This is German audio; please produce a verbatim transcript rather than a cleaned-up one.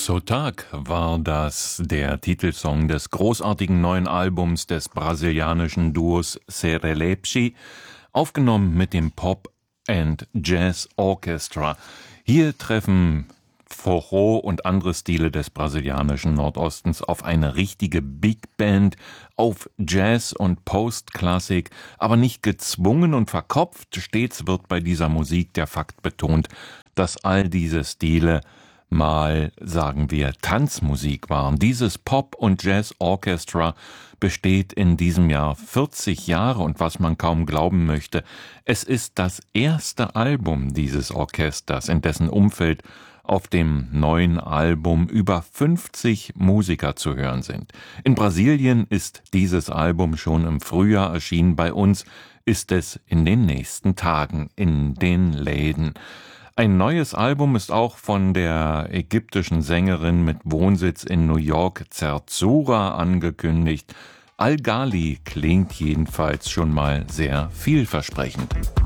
Sotaque war das, der Titelsong des großartigen neuen Albums des brasilianischen Duos Serelepe, aufgenommen mit dem Pop and Jazz Orchestra. Hier treffen Forró und andere Stile des brasilianischen Nordostens auf eine richtige Big Band, auf Jazz und Post-Klassik, aber nicht gezwungen und verkopft. Stets wird bei dieser Musik der Fakt betont, dass all diese Stile mal, sagen wir, Tanzmusik waren. Dieses Pop- und Jazz-Orchestra besteht in diesem Jahr vierzig Jahre und was man kaum glauben möchte, es ist das erste Album dieses Orchesters, in dessen Umfeld auf dem neuen Album über fünfzig Musiker zu hören sind. In Brasilien ist dieses Album schon im Frühjahr erschienen, bei uns ist es in den nächsten Tagen in den Läden. Ein neues Album ist auch von der ägyptischen Sängerin mit Wohnsitz in New York, Zerzura, angekündigt. Al-Ghali klingt jedenfalls schon mal sehr vielversprechend.